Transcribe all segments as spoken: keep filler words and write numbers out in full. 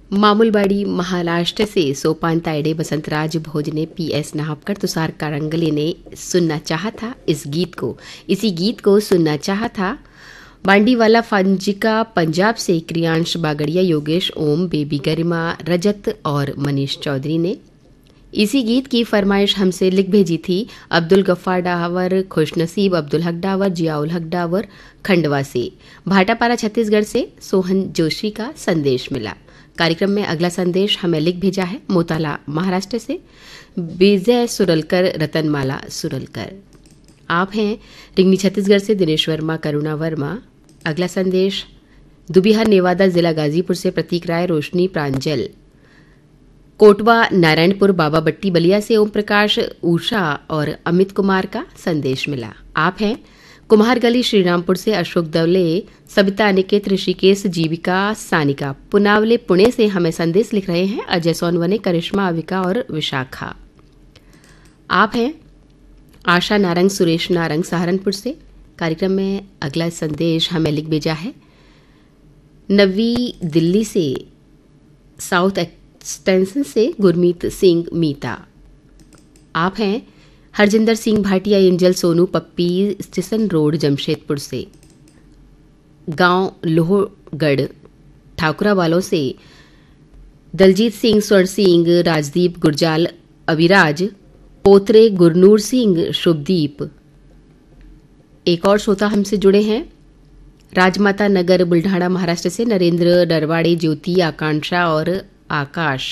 मामूलबाड़ी महाराष्ट्र से सोपान तायडे बसंतराज भोज ने P S नाहपकर Tushar कारंगले ने सुनना चाहा था इस गीत को इसी गीत को सुनना चाहा था बांडीवाला फांजिका पंजाब से क्रियांश बागड़िया योगेश ओम बेबी गरिमा रजत और मनीष चौधरी ने। इसी गीत की फरमाइश हमसे लिख भेजी थी अब्दुल गफ्फार डावर, खुशनसीब अब्दुल हक डावर, जियाउल हक डावर खंडवा से। भाटापारा छत्तीसगढ़ से सोहन जोशी का संदेश मिला। कार्यक्रम में अगला संदेश हमें लिख भेजा है मोताला महाराष्ट्र से विजय सुरलकर रतनमाला सुरलकर। आप हैं रिंगनी छत्तीसगढ़ से दिनेश वर्मा करुणा वर्मा। अगला संदेश दुबिहार नेवादा जिला गाजीपुर से प्रतीक राय रोशनी प्रांजल। कोटवा नारायणपुर बाबा बट्टी बलिया से ओम प्रकाश उषा और अमित कुमार का संदेश मिला। आप हैं कुम्हारगली श्रीरामपुर से अशोक दवले सबिता अनिकेत ऋषिकेश जीविका सानिका। पुनावले पुणे से हमें संदेश लिख रहे हैं अजय सोनवने करिश्मा अविका और विशाखा। आप हैं आशा नारंग सुरेश नारंग सहारनपुर से। कार्यक्रम में अगला संदेश हमें लिख भेजा है नवी दिल्ली से साउथ एक्सटेंशन से गुरमीत सिंह मीता। आप हैं हरजिंदर सिंह भाटिया एंजल सोनू पप्पी स्टेशन रोड जमशेदपुर से। गांव लोहगढ़ ठाकुरा वालों से दलजीत सिंह स्वर्ण सिंह राजदीप गुरजाल अविराज पोत्रे गुरनूर सिंह शुभदीप। एक और श्रोता हमसे जुड़े हैं राजमाता नगर बुल्ढाणा महाराष्ट्र से नरेंद्र डरवाड़े ज्योति आकांक्षा और आकाश।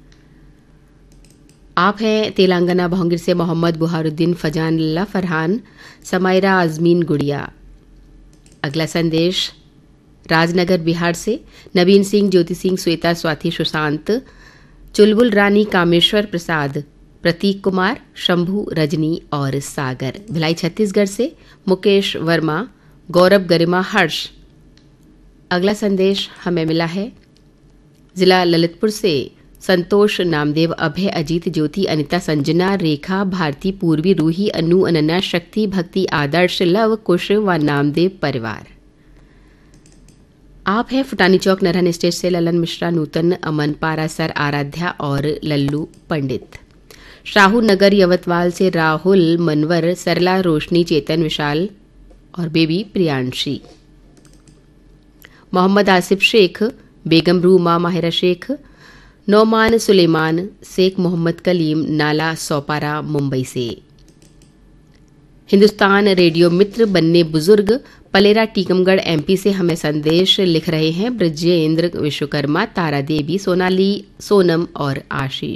आप हैं तेलंगाना भांगिर से मोहम्मद बुहारुद्दीन फजान अल्लाह फरहान समायरा आजमीन गुड़िया। अगला संदेश राजनगर बिहार से नवीन सिंह ज्योति सिंह श्वेता स्वाति सुशांत चुलबुल रानी कामेश्वर प्रसाद प्रतीक कुमार शंभू रजनी और सागर। भिलाई छत्तीसगढ़ से मुकेश वर्मा गौरव गरिमा हर्ष। अगला संदेश हमें मिला है जिला ललितपुर से संतोष नामदेव अभय अजीत ज्योति अनिता संजना रेखा भारती पूर्वी रूही अनु अनन्या शक्ति भक्ति आदर्श लव कुश व नामदेव परिवार। आप हैं फुटानी चौक नरहन स्टेट से ललन मिश्रा नूतन अमन पारासर आराध्या और लल्लू पंडित। शाहू नगर यवतवाल से राहुल मनवर सरला रोशनी चेतन विशाल और बेबी प्रियांशी। मोहम्मद आसिफ शेख बेगम रूमा माहिरा शेख नौमान सुलेमान शेख मोहम्मद कलीम नाला सौपारा मुंबई से। हिंदुस्तान रेडियो मित्र बनने बुजुर्ग पलेरा टीकमगढ़ एमपी से हमें संदेश लिख रहे हैं ब्रजेंद्र विश्वकर्मा तारा देवी सोनाली सोनम और आशीष।